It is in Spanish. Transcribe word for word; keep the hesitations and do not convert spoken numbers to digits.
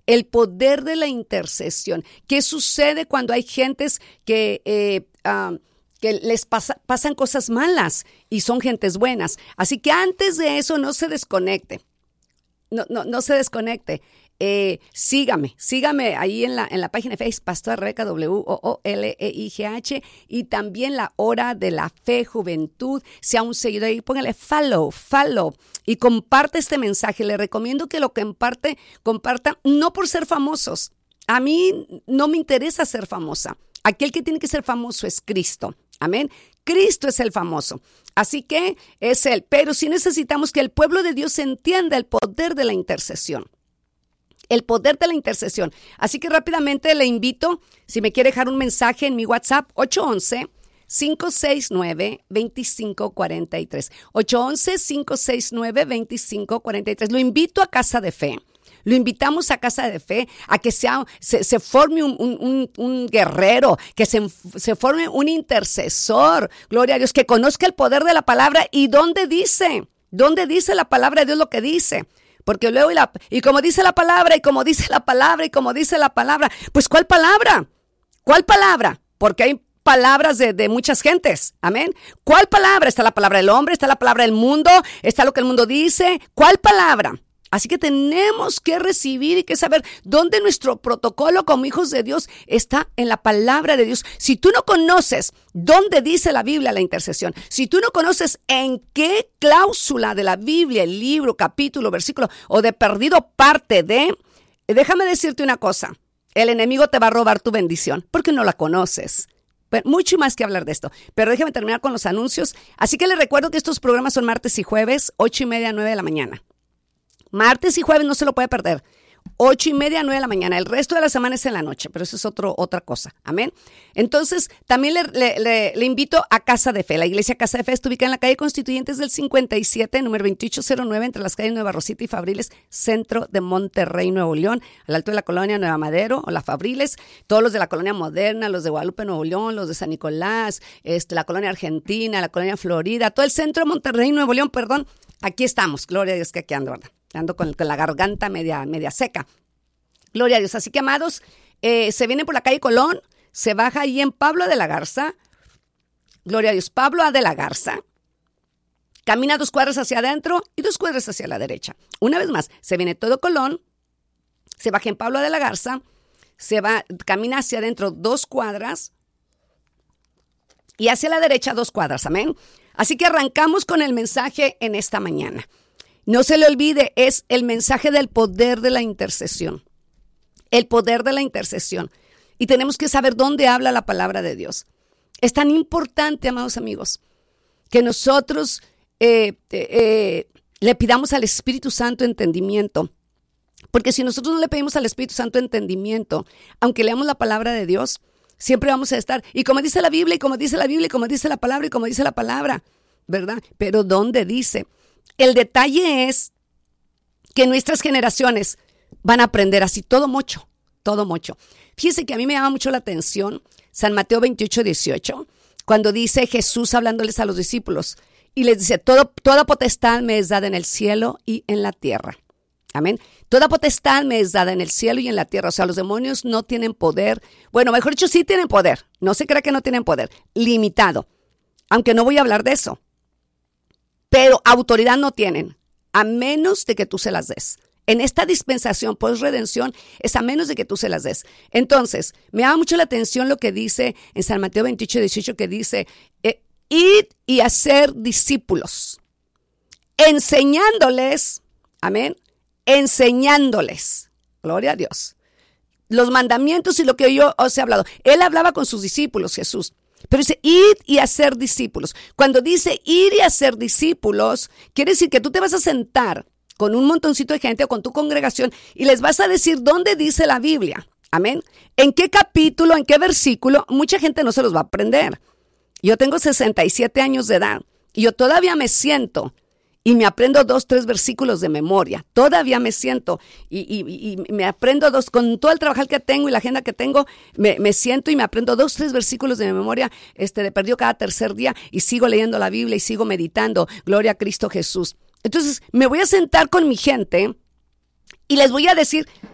El poder de la intercesión. ¿Qué sucede cuando hay gentes que, eh, uh, que les pasa, pasan cosas malas y son gentes buenas? Así que antes de eso no se desconecte. No, no, no se desconecte. Eh, sígame, sígame ahí en la, en la página de Facebook, Pastora Rebeca, W O O L E I G H, y también la Hora de la Fe, Juventud. Sea un seguidor ahí, póngale follow, follow, y comparte este mensaje. Le recomiendo que lo comparte, comparta, no por ser famosos. A mí no me interesa ser famosa. Aquel que tiene que ser famoso es Cristo. Amén. Cristo es el famoso. Así que es Él. Pero sí necesitamos que el pueblo de Dios entienda el poder de la intercesión. El poder de la intercesión. Así que rápidamente le invito, si me quiere dejar un mensaje en mi WhatsApp, ocho once, cinco seis nueve, dos cinco cuatro tres. ocho once, cinco seis nueve, dos cinco cuatro tres. Lo invito a Casa de Fe. Lo invitamos a Casa de Fe a que sea, se, se forme un, un, un guerrero, que se, se forme un intercesor. Gloria a Dios, que conozca el poder de la palabra. ¿Y dónde dice? ¿Dónde dice la palabra de Dios lo que dice? Porque luego, y, la, y como dice la palabra, y como dice la palabra, y como dice la palabra, pues ¿cuál palabra? ¿Cuál palabra? Porque hay palabras de, de muchas gentes, amén. ¿Cuál palabra? Está la palabra del hombre, está la palabra del mundo, está lo que el mundo dice. ¿Cuál palabra? Así que tenemos que recibir y que saber dónde nuestro protocolo como hijos de Dios está en la palabra de Dios. Si tú no conoces dónde dice la Biblia la intercesión, si tú no conoces en qué cláusula de la Biblia, el libro, capítulo, versículo o de perdido parte de, déjame decirte una cosa, el enemigo te va a robar tu bendición porque no la conoces. Pero mucho más que hablar de esto, pero déjame terminar con los anuncios. Así que les recuerdo que estos programas son martes y jueves, ocho y media a nueve de la mañana. Martes y jueves no se lo puede perder. Ocho y media a nueve de la mañana. El resto de la semana es en la noche, pero eso es otro, otra cosa. Amén. Entonces, también le, le, le, le invito a Casa de Fe. La iglesia Casa de Fe está ubicada en la calle Constituyentes del cincuenta y siete, número veintiocho cero nueve, entre las calles Nueva Rosita y Fabriles, centro de Monterrey, Nuevo León, al alto de la colonia Nueva Madero o la Fabriles. Todos los de la colonia Moderna, los de Guadalupe, Nuevo León, los de San Nicolás, este, la colonia Argentina, la colonia Florida, todo el centro de Monterrey, Nuevo León, perdón. Aquí estamos. Gloria a Dios que aquí ando, ¿verdad? Ando con, con la garganta media, media seca. Gloria a Dios. Así que, amados, eh, se vienen por la calle Colón, se baja ahí en Pablo de la Garza. Gloria a Dios. Pablo de la Garza. Camina dos cuadras hacia adentro y dos cuadras hacia la derecha. Una vez más, se viene todo Colón, se baja en Pablo de la Garza, se va, camina hacia adentro dos cuadras y hacia la derecha dos cuadras. Amén. Así que arrancamos con el mensaje en esta mañana. No se le olvide, es el mensaje del poder de la intercesión. El poder de la intercesión. Y tenemos que saber dónde habla la palabra de Dios. Es tan importante, amados amigos, que nosotros eh, eh, le pidamos al Espíritu Santo entendimiento. Porque si nosotros no le pedimos al Espíritu Santo entendimiento, aunque leamos la palabra de Dios, siempre vamos a estar, y como dice la Biblia, y como dice la Biblia, y como dice la palabra, y como dice la palabra, ¿verdad? Pero ¿dónde dice? El detalle es que nuestras generaciones van a aprender así, todo mucho, todo mucho. Fíjense que a mí me llama mucho la atención San Mateo veintiocho, dieciocho, cuando dice Jesús hablándoles a los discípulos y les dice, Todo, toda potestad me es dada en el cielo y en la tierra. Amén. Toda potestad me es dada en el cielo y en la tierra. O sea, los demonios no tienen poder. Bueno, mejor dicho, sí tienen poder. No se crea que no tienen poder. Limitado. Aunque no voy a hablar de eso. Pero autoridad no tienen, a menos de que tú se las des. En esta dispensación post-redención es a menos de que tú se las des. Entonces, me llama mucho la atención lo que dice en San Mateo veintiocho, dieciocho, que dice, eh, id y hacer discípulos, enseñándoles, amén, enseñándoles, gloria a Dios, los mandamientos y lo que yo os he hablado. Él hablaba con sus discípulos, Jesús. Pero dice, id y hacer discípulos. Cuando dice ir y hacer discípulos, quiere decir que tú te vas a sentar con un montoncito de gente o con tu congregación y les vas a decir dónde dice la Biblia. Amén. ¿En qué capítulo, en qué versículo? Mucha gente no se los va a aprender. Yo tengo sesenta y siete años de edad y yo todavía me siento y me aprendo dos, tres versículos de memoria. Todavía me siento y, y, y me aprendo dos, con todo el trabajo que tengo y la agenda que tengo, me, me siento y me aprendo dos, tres versículos de memoria, este, de perdido cada tercer día y sigo leyendo la Biblia y sigo meditando. Gloria a Cristo Jesús. Entonces, me voy a sentar con mi gente y les voy a decir